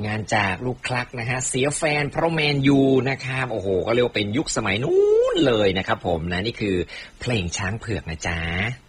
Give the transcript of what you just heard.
งานจากลูกคลักนะฮะเสียแฟนเพราะแมนยูนะครับโอ้โหก็เรียกว่าเป็นยุคสมัยนู้นเลยนะครับผมนะนี่คือเพลงช้างเผือกนะจ๊ะ